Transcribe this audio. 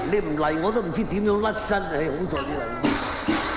你唔嚟我都唔知點樣甩身，唉，好在你嚟。